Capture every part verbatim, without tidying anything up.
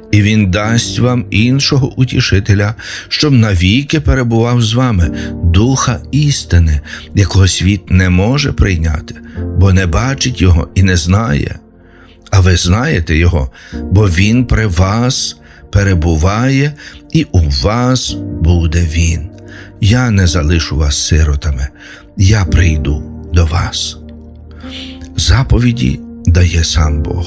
і Він дасть вам іншого утішителя, щоб навіки перебував з вами, Духа істини, якого світ не може прийняти, бо не бачить Його і не знає. А ви знаєте Його, бо Він при вас перебуває, і у вас буде Він. Я не залишу вас сиротами, я прийду до вас. Заповіді дає сам Бог.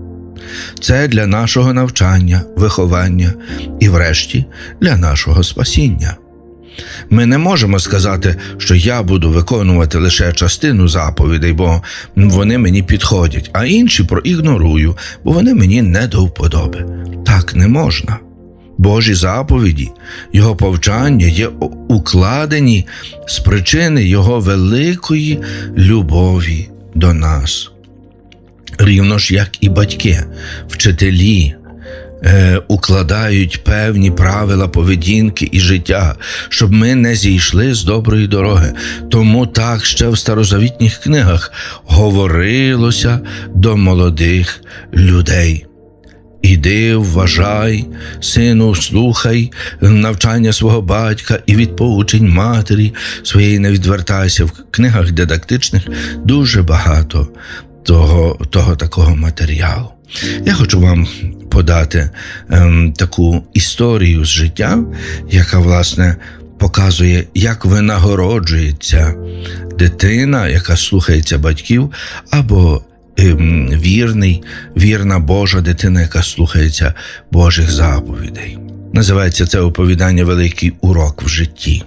Це для нашого навчання, виховання і, врешті, для нашого спасіння. Ми не можемо сказати, що я буду виконувати лише частину заповідей, бо вони мені підходять, а інші проігнорую, бо вони мені не до вподоби. Так не можна. Божі заповіді, Його повчання є укладені з причини Його великої любові до нас. Рівно ж, як і батьки, вчителі е, укладають певні правила поведінки і життя, щоб ми не зійшли з доброї дороги. Тому так ще в старозавітніх книгах говорилося до молодих людей. Іди, вважай, сину, слухай навчання свого батька і від поучень матері своєї не відвертайся. В книгах дидактичних дуже багато того, того такого матеріалу. Я хочу вам подати ем, таку історію з життя, яка, власне, показує, як винагороджується дитина, яка слухається батьків, або ем, вірний, вірна Божа дитина, яка слухається Божих заповідей. Називається це оповідання «Великий урок в житті».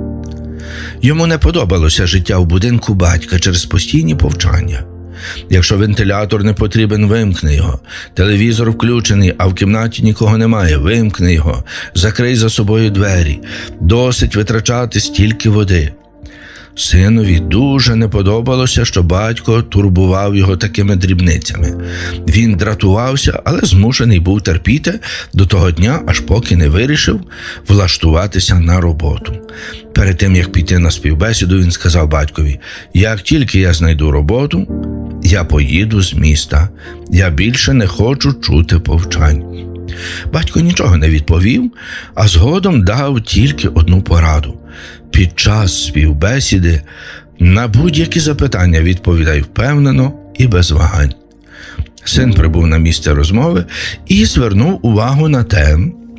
Йому не подобалося життя в будинку батька через постійні повчання. Якщо вентилятор не потрібен, вимкни його. Телевізор включений, а в кімнаті нікого немає, вимкни його. Закрий за собою двері. Досить витрачати стільки води. Синові дуже не подобалося, що батько турбував його такими дрібницями. Він дратувався, але змушений був терпіти до того дня, аж поки не вирішив влаштуватися на роботу. Перед тим, як піти на співбесіду, він сказав батькові: «Як тільки я знайду роботу, я поїду з міста. Я більше не хочу чути повчань». Батько нічого не відповів, а згодом дав тільки одну пораду. Під час співбесіди на будь-які запитання відповідай впевнено і без вагань. Син прибув на місце розмови і звернув увагу на те,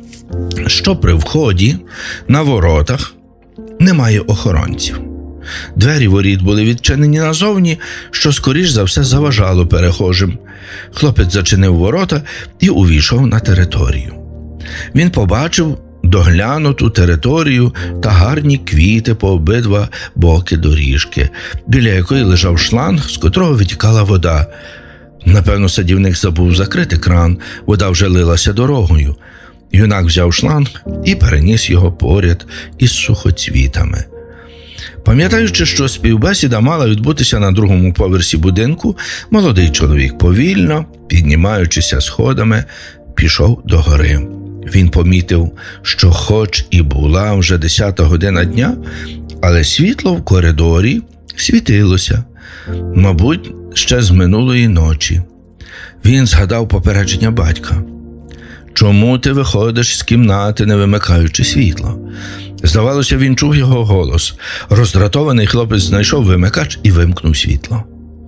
що при вході на воротах немає охоронців. Двері воріт були відчинені назовні, що скоріш за все заважало перехожим. Хлопець зачинив ворота і увійшов на територію. Він побачив доглянуту територію та гарні квіти по обидва боки доріжки, біля якої лежав шланг, з котрого витікала вода. Напевно, садівник забув закрити кран, вода вже лилася дорогою. Юнак взяв шланг і переніс його поряд із сухоцвітами. Пам'ятаючи, що співбесіда мала відбутися на другому поверсі будинку, молодий чоловік повільно, піднімаючися сходами, пішов до гори. Він помітив, що хоч і була вже десята година дня, але світло в коридорі світилося, мабуть, ще з минулої ночі. Він згадав попередження батька. «Чому ти виходиш з кімнати, не вимикаючи світло?» Здавалося, він чув його голос. Роздратований хлопець знайшов вимикач і вимкнув світло.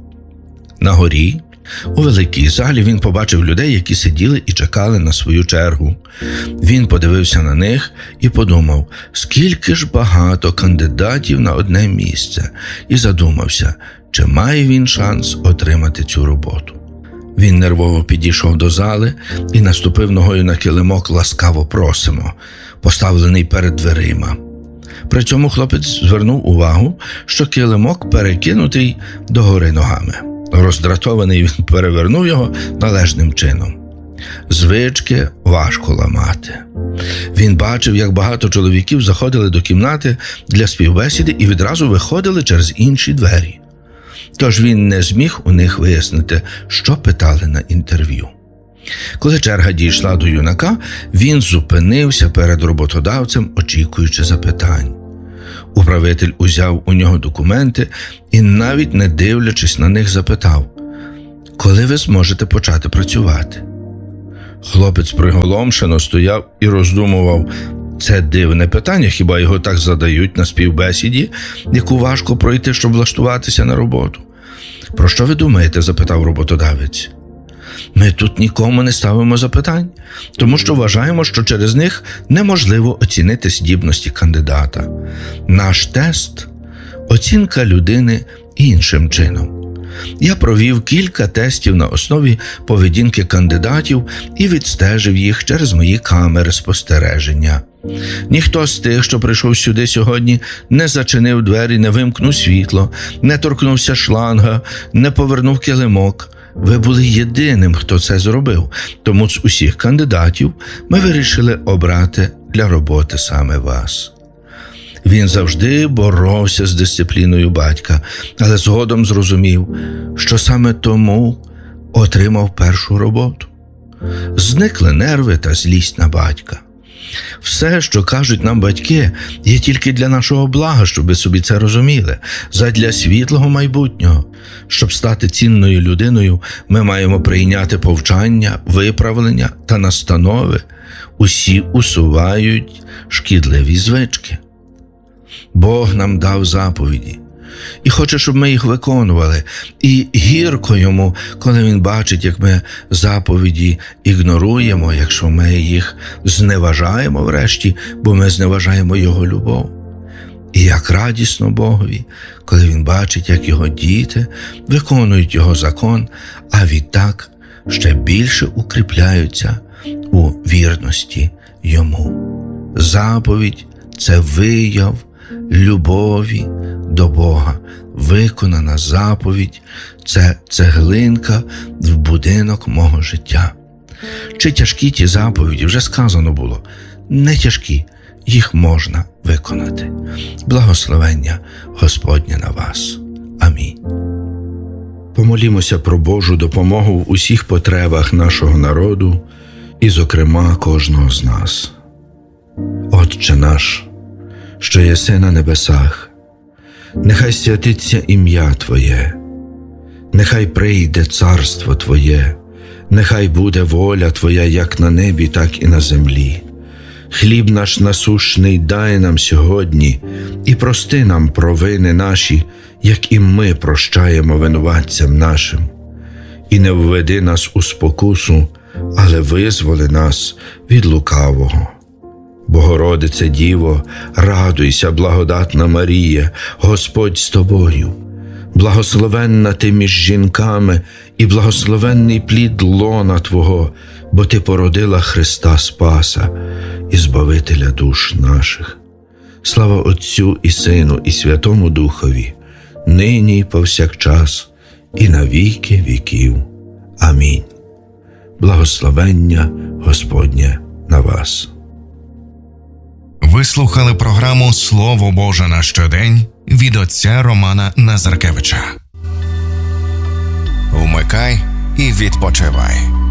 На горі, у великій залі, він побачив людей, які сиділи і чекали на свою чергу. Він подивився на них і подумав, скільки ж багато кандидатів на одне місце, і задумався, чи має він шанс отримати цю роботу. Він нервово підійшов до зали і наступив ногою на килимок «Ласкаво просимо», поставлений перед дверима. При цьому хлопець звернув увагу, що килимок перекинутий догори ногами. Роздратований, він перевернув його належним чином. Звички важко ламати. Він бачив, як багато чоловіків заходили до кімнати для співбесіди і відразу виходили через інші двері. Тож він не зміг у них вияснити, що питали на інтерв'ю. Коли черга дійшла до юнака, він зупинився перед роботодавцем, очікуючи запитань. Управитель узяв у нього документи і, навіть не дивлячись на них, запитав: «Коли ви зможете почати працювати?» Хлопець приголомшено стояв і роздумував. Це дивне питання, хіба його так задають на співбесіді, яку важко пройти, щоб влаштуватися на роботу? «Про що ви думаєте?» – запитав роботодавець. «Ми тут нікому не ставимо запитань, тому що вважаємо, що через них неможливо оцінити здібності кандидата. Наш тест – оцінка людини іншим чином. Я провів кілька тестів на основі поведінки кандидатів і відстежив їх через мої камери спостереження. Ніхто з тих, що прийшов сюди сьогодні, не зачинив двері, не вимкнув світло, не торкнувся шланга, не повернув килимок. Ви були єдиним, хто це зробив, тому з усіх кандидатів ми вирішили обрати для роботи саме вас». Він завжди боровся з дисципліною батька, але згодом зрозумів, що саме тому отримав першу роботу. Зникли нерви та злість на батька. Все, що кажуть нам батьки, є тільки для нашого блага, щоб ви собі це розуміли, задля світлого майбутнього. Щоб стати цінною людиною, ми маємо прийняти повчання, виправлення та настанови. Усі усувають шкідливі звички. Бог нам дав заповіді і хоче, щоб ми їх виконували. І гірко йому, коли він бачить, як ми заповіді ігноруємо, якщо ми їх зневажаємо врешті, бо ми зневажаємо його любов. І як радісно Богові, коли він бачить, як його діти виконують його закон, а відтак ще більше укріпляються у вірності йому. Заповідь – це вияв любові до Бога. Виконана заповідь – це цеглинка в будинок мого життя. Чи тяжкі ті заповіді? Вже сказано було. Не тяжкі, їх можна виконати. Благословення Господнє на вас. Амінь. Помолімося про Божу допомогу в усіх потребах нашого народу і, зокрема, кожного з нас. Отче наш, що єси на небесах, нехай святиться ім'я Твоє, нехай прийде царство Твоє, нехай буде воля Твоя як на небі, так і на землі. Хліб наш насущний дай нам сьогодні і прости нам провини наші, як і ми прощаємо винуватцям нашим. І не введи нас у спокусу, але визволи нас від лукавого. Богородице Діво, радуйся, благодатна Марія, Господь з тобою. Благословенна ти між жінками і благословенний плід лона Твого, бо ти породила Христа Спаса і Збавителя душ наших. Слава Отцю і Сину і Святому Духові, нині і повсякчас, і на віки віків. Амінь. Благословення Господнє на вас. Ви слухали програму «Слово Боже на щодень» від отця Романа Назаркевича. Вмикай і відпочивай.